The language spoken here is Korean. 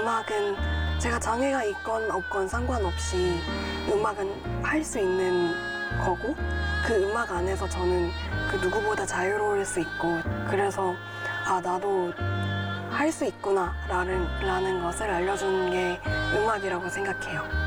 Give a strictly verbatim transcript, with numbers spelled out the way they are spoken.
음악은 제가 장애가 있건 없건 상관없이 음악은 할 수 있는 거고, 그 음악 안에서 저는 그 누구보다 자유로울 수 있고, 그래서 아 나도 할 수 있구나 라는, 라는 것을 알려주는 게 음악이라고 생각해요.